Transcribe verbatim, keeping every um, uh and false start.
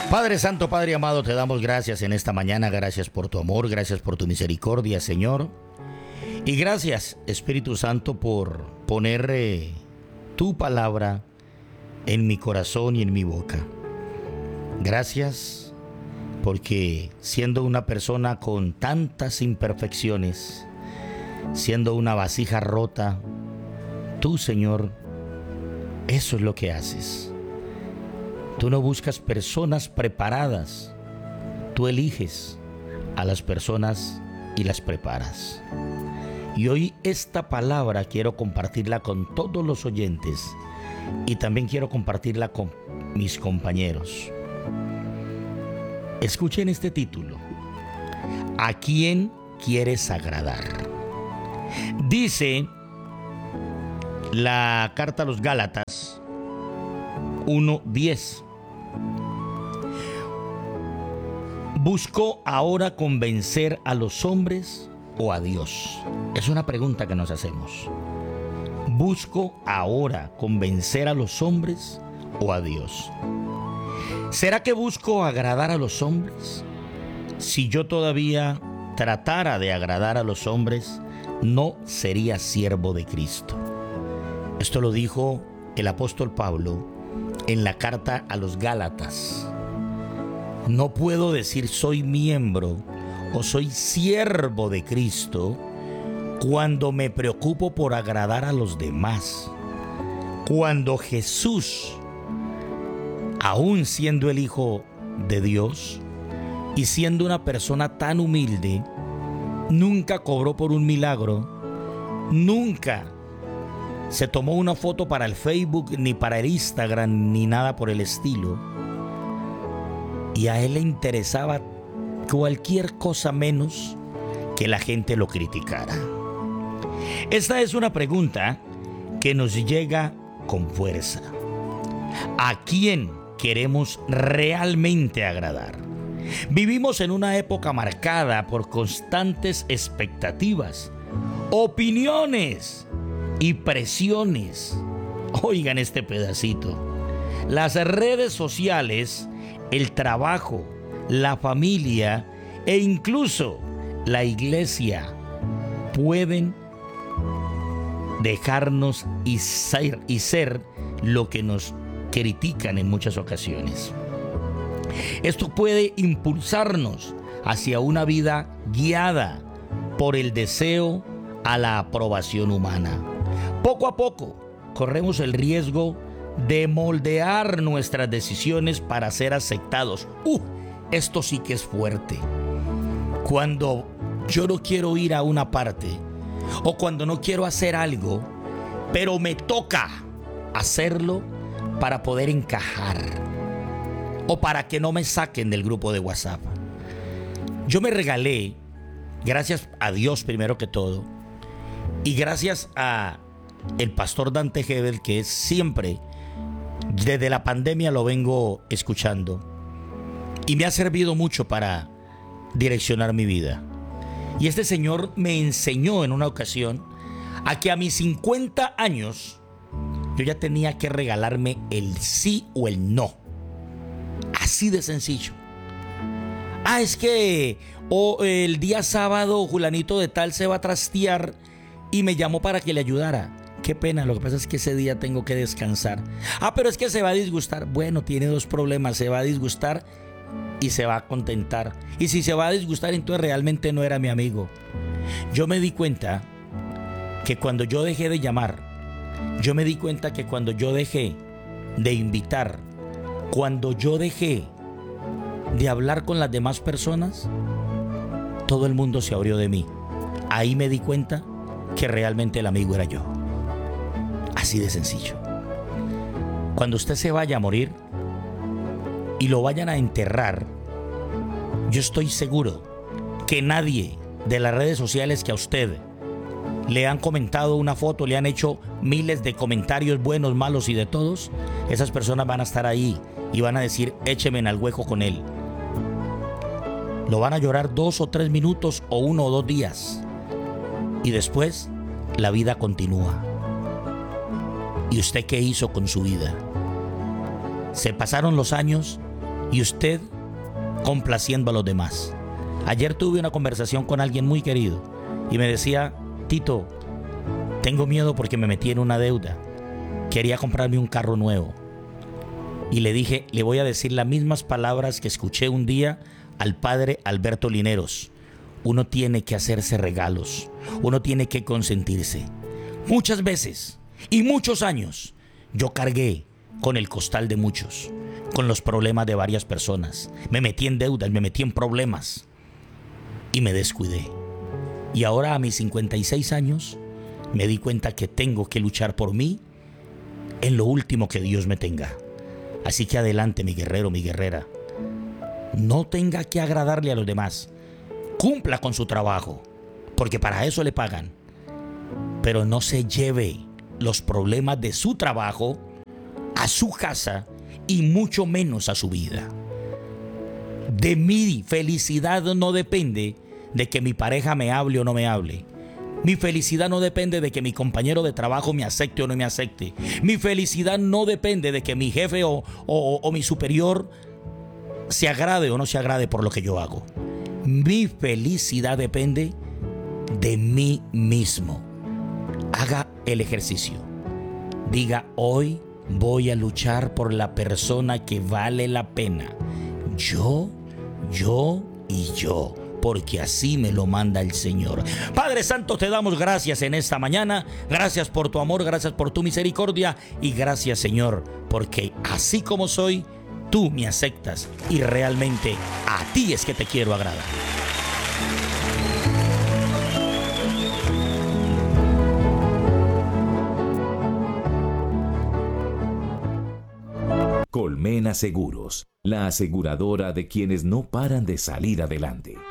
Padre Santo, Padre amado, te damos gracias en esta mañana, gracias por tu amor, gracias por tu misericordia, Señor. Y gracias, Espíritu Santo, por poner eh, tu palabra en mi corazón y en mi boca. Gracias porque siendo una persona con tantas imperfecciones, siendo una vasija rota, tú, Señor, eso es lo que haces. Tú no buscas personas preparadas, tú eliges a las personas y las preparas. Y hoy esta palabra quiero compartirla con todos los oyentes y también quiero compartirla con mis compañeros. Escuchen este título: ¿a quién quieres agradar? Dice la carta a los Gálatas uno diez. ¿Busco ahora convencer a los hombres o a Dios? Es una pregunta que nos hacemos. ¿Busco ahora convencer a los hombres o a Dios? ¿Será que busco agradar a los hombres? Si yo todavía tratara de agradar a los hombres, no sería siervo de Cristo. Esto lo dijo el apóstol Pablo en la carta a los Gálatas. No puedo decir soy miembro o soy siervo de Cristo cuando me preocupo por agradar a los demás. Cuando Jesús, aún siendo el Hijo de Dios y siendo una persona tan humilde, nunca cobró por un milagro, nunca se tomó una foto para el Facebook, ni para el Instagram, ni nada por el estilo. Y a él le interesaba cualquier cosa menos que la gente lo criticara. Esta es una pregunta que nos llega con fuerza. ¿A quién queremos realmente agradar? Vivimos en una época marcada por constantes expectativas, opiniones y presiones. Oigan este pedacito. Las redes sociales, el trabajo, la familia e incluso la iglesia pueden dejarnos y ser, y ser lo que nos critican en muchas ocasiones. Esto puede impulsarnos hacia una vida guiada por el deseo a la aprobación humana. Poco a poco corremos el riesgo de moldear nuestras decisiones para ser aceptados. Uh, esto sí que es fuerte. Cuando yo no quiero ir a una parte o cuando no quiero hacer algo, pero me toca hacerlo para poder encajar o para que no me saquen del grupo de WhatsApp. Yo me regalé, gracias a Dios primero que todo, y gracias a el pastor Dante Gebel, que es siempre, desde la pandemia lo vengo escuchando y me ha servido mucho para direccionar mi vida. Y este señor me enseñó en una ocasión a que a mis cincuenta años yo ya tenía que regalarme el sí o el no. Así de sencillo. Ah, es que o el día sábado Julanito de tal se va a trastear y me llamó para que le ayudara. Qué pena, lo que pasa es que ese día tengo que descansar. Ah, pero es que se va a disgustar. Bueno, tiene dos problemas: se va a disgustar y se va a contentar. Y si se va a disgustar, entonces realmente no era mi amigo. Yo me di cuenta que cuando yo dejé de llamar, yo me di cuenta que cuando yo dejé de invitar, cuando yo dejé de hablar con las demás personas, todo el mundo se abrió de mí. Ahí me di cuenta que realmente el amigo era yo. Así de sencillo. Cuando usted se vaya a morir y lo vayan a enterrar, yo estoy seguro que nadie de las redes sociales que a usted le han comentado una foto, le han hecho miles de comentarios buenos, malos y de todos, esas personas van a estar ahí y van a decir: écheme en el hueco con él. Lo van a llorar dos o tres minutos o uno o dos días y después la vida continúa. ¿Y usted qué hizo con su vida? Se pasaron los años y usted complaciendo a los demás. Ayer tuve una conversación con alguien muy querido y me decía: Tito, tengo miedo porque me metí en una deuda. Quería comprarme un carro nuevo. Y le dije, le voy a decir las mismas palabras que escuché un día al padre Alberto Lineros. Uno tiene que hacerse regalos. Uno tiene que consentirse. Muchas veces y muchos años yo cargué con el costal de muchos, con los problemas de varias personas. Me metí en deudas, me metí en problemas y me descuidé. Y ahora a mis cincuenta y seis años me di cuenta que tengo que luchar por mí en lo último que Dios me tenga. Así que adelante, mi guerrero, mi guerrera. No tenga que agradarle a los demás. Cumpla con su trabajo, porque para eso le pagan. Pero no se lleve los problemas de su trabajo a su casa y mucho menos a su vida. De mi felicidad no depende de que mi pareja me hable o no me hable. Mi felicidad no depende de que mi compañero de trabajo me acepte o no me acepte. Mi felicidad no depende de que mi jefe o, o, o mi superior se agrade o no se agrade por lo que yo hago. Mi felicidad depende de mí mismo. Haga el ejercicio. Diga: hoy voy a luchar por la persona que vale la pena. Yo, yo y yo. Porque así me lo manda el Señor. Padre Santo, te damos gracias en esta mañana. Gracias por tu amor, gracias por tu misericordia. Y gracias, Señor, porque así como soy, tú me aceptas. Y realmente a ti es que te quiero agradar. Colmena Seguros, la aseguradora de quienes no paran de salir adelante.